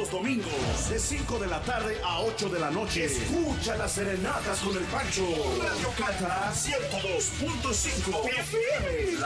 los domingos, de 5 de la tarde a 8 de la noche. Escucha las serenatas con el Pancho. Radio Cata 102.5 FM.